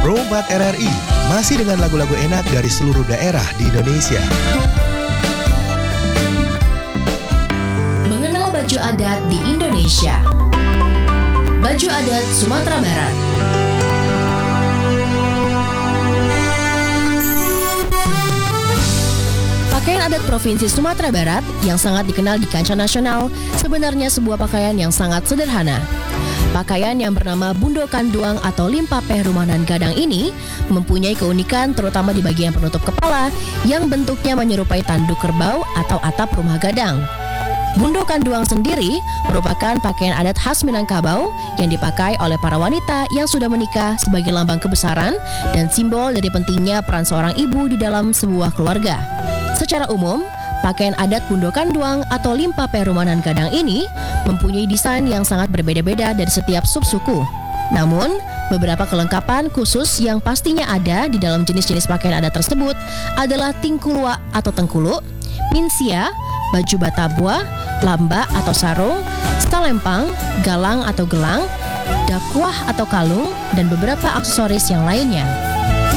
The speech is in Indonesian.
Pro 4 RRI masih dengan lagu-lagu enak dari seluruh daerah di Indonesia. Mengenal baju adat di Indonesia. Baju adat Sumatera Barat. Pakaian adat Provinsi Sumatera Barat yang sangat dikenal di kancah nasional sebenarnya sebuah pakaian yang sangat sederhana. Pakaian yang bernama Bundo Kanduang atau Limpapeh Rumahan Gadang ini mempunyai keunikan terutama di bagian penutup kepala yang bentuknya menyerupai tanduk kerbau atau atap rumah gadang. Bundo Kanduang sendiri merupakan pakaian adat khas Minangkabau yang dipakai oleh para wanita yang sudah menikah sebagai lambang kebesaran dan simbol dari pentingnya peran seorang ibu di dalam sebuah keluarga. Secara umum, pakaian adat Bundo Kanduang atau Limpapeh Rumahan Gadang ini mempunyai desain yang sangat berbeda-beda dari setiap subsuku. Namun, beberapa kelengkapan khusus yang pastinya ada di dalam jenis-jenis pakaian adat tersebut adalah tingkulua atau tengkulu, minsia, baju batabua, lamba atau sarung, stalempang, galang atau gelang, dakwah atau kalung, dan beberapa aksesoris yang lainnya.